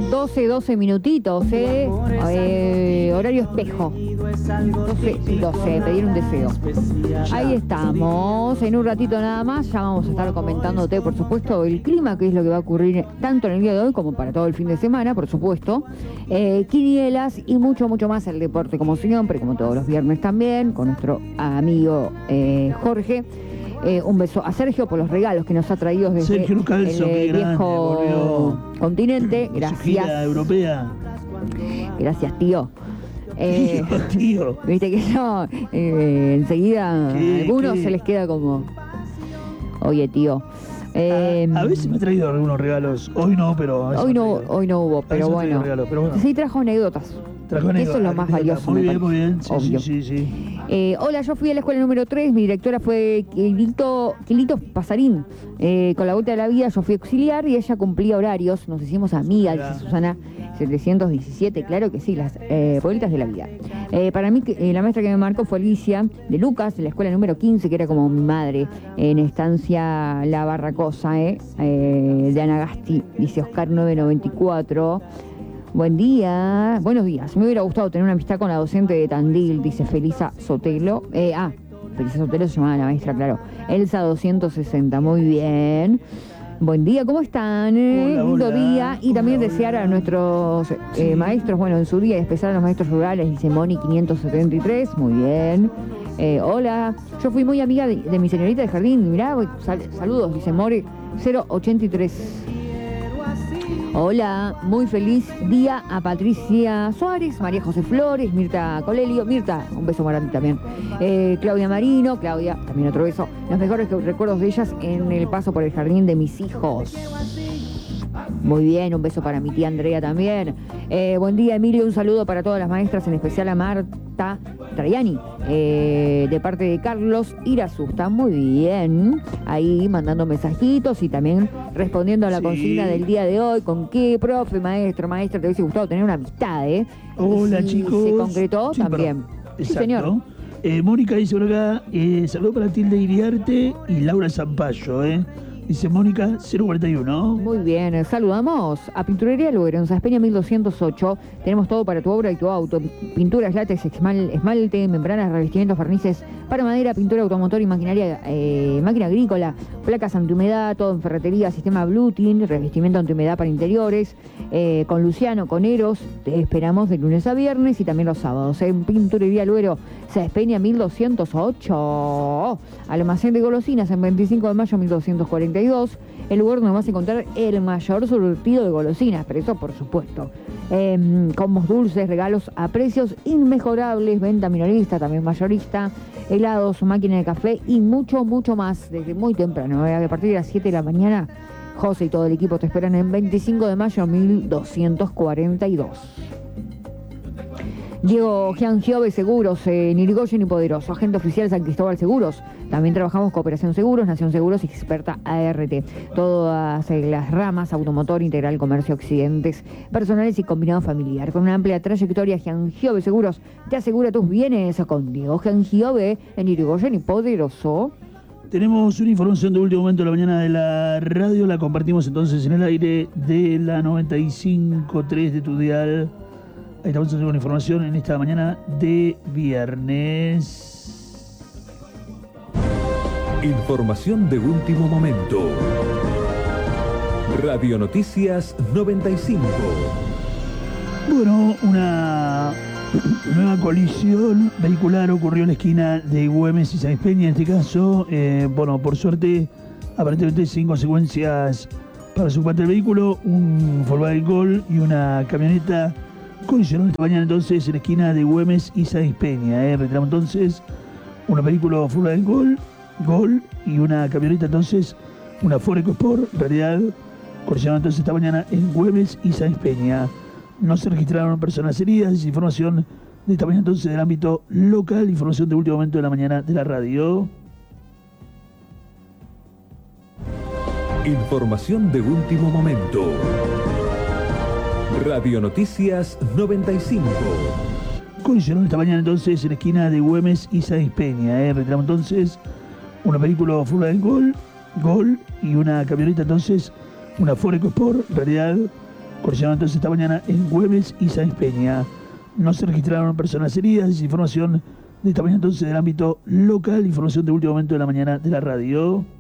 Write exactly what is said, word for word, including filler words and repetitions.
doce, doce minutitos, ¿eh? eh horario espejo. doce y doce, pedir un deseo. Ahí estamos, en un ratito nada más, ya vamos a estar comentándote, por supuesto, el clima, que es lo que va a ocurrir tanto en el día de hoy como para todo el fin de semana, por supuesto. Eh, quinielas y mucho, mucho más el deporte, como siempre, como todos los viernes también, con nuestro amigo eh, Jorge. Eh, un beso a Sergio por los regalos que nos ha traído desde Sergio Lucalzo, el eh, viejo grande, continente. Gracias. Gira europea. Gracias, tío. Eh, tío, tío. Viste que no, eh, enseguida a algunos qué? se les queda como, oye, tío. Eh, a, a veces me ha traído algunos regalos. Hoy no, pero hoy no, hoy no hubo, pero bueno. Regalos, pero bueno. Sí, trajo anécdotas. Trajo anécdotas. Eso es lo más valioso. Muy bien, muy bien. Sí, obvio. sí, sí, sí. Eh, hola, yo fui a la escuela número tres, mi directora fue Quilito, Quilito Pasarín. Eh, con la vuelta de la vida yo fui auxiliar y ella cumplía horarios, nos hicimos amigas, dice Susana setecientos diecisiete, claro que sí, las eh, vueltas de la vida. Eh, para mí, eh, la maestra que me marcó fue Alicia de Lucas, de la escuela número quince, que era como mi madre, en estancia La Barracosa, eh, eh, de Anagasti, dice Oscar nueve noventa y cuatro. Buen día, buenos días. Me hubiera gustado tener una amistad con la docente de Tandil, dice Felisa Sotelo. Eh, ah, Felisa Sotelo se llamaba la maestra, claro. Elsa doscientos sesenta, muy bien. Buen día, ¿cómo están? Hola, Lindo hola. día. Y Hola, también hola. desear a nuestros eh, Sí. maestros, bueno, en su día, y especial a los maestros rurales, dice Moni quinientos setenta y tres, muy bien. Eh, hola, yo fui muy amiga de, de mi señorita de jardín, mirá, sal, saludos, dice Mori cero ochenta y tres. Hola, muy feliz día a Patricia Suárez, María José Flores, Mirta Colelio, Mirta, un beso para ti también, eh, Claudia Marino, Claudia, también otro beso, los mejores recuerdos de ellas en el paso por el jardín de mis hijos. Muy bien, un beso para mi tía Andrea también. Eh, buen día, Emilio, un saludo para todas las maestras, en especial a Marta Traiani, eh, de parte de Carlos Irazu. Está muy bien, ahí mandando mensajitos y también respondiendo a la Sí. consigna del día de hoy. ¿Con qué profe, maestro, maestra te hubiese gustado tener una amistad, eh? Hola, y si chicos. se concretó, Sí, también. perdón. Sí, Exacto. señor. Eh, Mónica dice por acá, eh, saludo para Tilde Iriarte y Laura Zampayo, ¿eh? Dice Mónica cero cuarenta y uno. Muy bien, saludamos a Pinturería Luero, en Saspeña mil doscientos ocho. Tenemos todo para tu obra y tu auto: pinturas, látex, esmal- esmalte, membranas, revestimientos, barnices para madera, pintura automotor y maquinaria, eh, máquina agrícola, placas antihumedad, todo en ferretería, sistema Bluetooth, revestimiento antihumedad para interiores, eh, con Luciano, con Eros. Te esperamos de lunes a viernes y también los sábados en Pinturería Luero, Saspeña mil doscientos ocho. Almacén de golosinas en veinticinco de mayo mil doscientos cuarenta y dos, el lugar donde vas a encontrar el mayor surtido de golosinas, pero eso por supuesto. Eh, combos dulces, regalos a precios inmejorables, venta minorista, también mayorista, helados, máquina de café y mucho, mucho más, desde muy temprano, ¿eh? A partir de las siete de la mañana, José y todo el equipo te esperan en veinticinco de mayo mil doscientos cuarenta y dos. Diego Giangiove Seguros, en Irigoyen y Poderoso, agente oficial San Cristóbal Seguros. También trabajamos Cooperación Seguros, Nación Seguros y Experta A R T. Todas las ramas, automotor, integral, comercio, accidentes personales y combinado familiar. Con una amplia trayectoria, Giangiove Seguros te asegura tus bienes con Diego Giangiove en Irigoyen y Poderoso. Tenemos una información de último momento de la mañana de la radio, la compartimos entonces en el aire de la noventa y cinco punto tres de tu dial. Ahí estamos haciendo una información en esta mañana de viernes. Información de último momento. Radio Noticias noventa y cinco. Bueno, una nueva colisión vehicular ocurrió en la esquina de Güemes y Sáenz Peña. En este caso, eh, bueno, por suerte, aparentemente sin consecuencias para su parte del vehículo. Un Volkswagen Gol y una camioneta colisionó esta mañana entonces en la esquina de Güemes y Sáenz Peña. Eh. Retiramos entonces un vehículo Volkswagen Gol, Gol y una camioneta entonces, una Ford EcoSport, en realidad, colisionó entonces esta mañana en Güemes y Sáenz Peña. No se registraron personas heridas. Es información de esta mañana entonces del ámbito local, información de último momento de la mañana de la radio. Información de último momento. Radio Noticias noventa y cinco. Colisionó esta mañana entonces en la esquina de Güemes y Sáenz Peña. Eh. Retiramos entonces un vehículo Volkswagen Gol, Gol y una camioneta entonces, una Ford EcoSport, en realidad, colisionaron entonces esta mañana en Güemes y Sáenz Peña. No se registraron personas heridas. Es información de esta mañana entonces del ámbito local, información de último momento de la mañana de la radio.